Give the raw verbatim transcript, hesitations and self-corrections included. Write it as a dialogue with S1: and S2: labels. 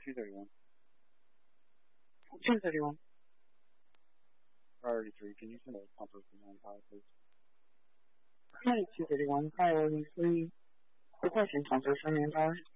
S1: two thirty-one.
S2: two thirty-one.
S1: Priority three, can you send a pumper from one power, please?
S2: Priority two thirty-one, priority three. Requesting pumper from manpower.